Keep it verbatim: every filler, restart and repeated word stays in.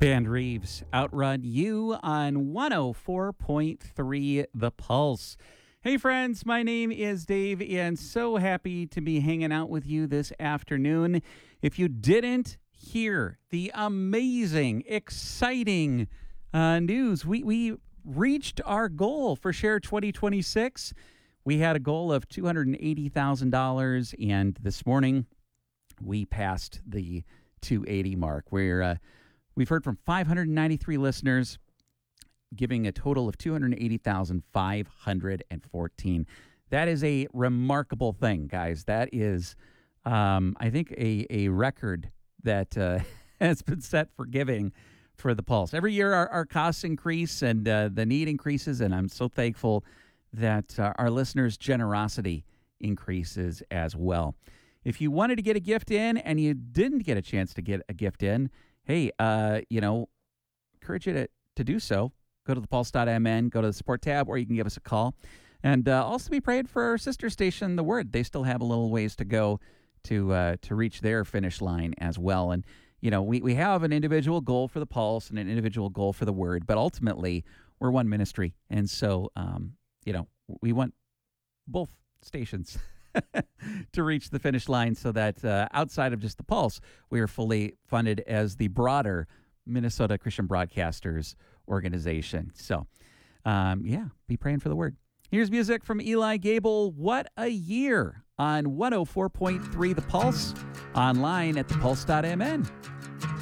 Band Reeves, Outrun You on one oh four point three The Pulse. Hey friends, my name is Dave and so happy to be hanging out with you this afternoon. If you didn't hear the amazing, exciting uh, news, we, we reached our goal for Share twenty twenty-six. We had a goal of two hundred eighty thousand dollars and this morning we passed the two hundred eighty mark. We're uh, We've heard from five hundred ninety-three listeners, giving a total of two hundred eighty thousand five hundred fourteen. That is a remarkable thing, guys. That is, um, I think, a, a record that uh, has been set for giving for the Pulse. Every year our, our costs increase and uh, the need increases, and I'm so thankful that uh, our listeners' generosity increases as well. If you wanted to get a gift in and you didn't get a chance to get a gift in, hey, uh, you know, encourage you to, to do so. Go to the pulse dot m n, go to the support tab, or you can give us a call. And uh, also be praying for our sister station, The Word. They still have a little ways to go to uh, to reach their finish line as well. And, you know, we, we have an individual goal for the Pulse and an individual goal for The Word, but ultimately we're one ministry. And so, um, you know, we want both stations to reach the finish line so that uh, outside of just the Pulse, we are fully funded as the broader Minnesota Christian Broadcasters organization. So, um, yeah, be praying for The Word. Here's music from Eli Gable, What a Year, on one oh four point three The Pulse, online at the pulse dot m n.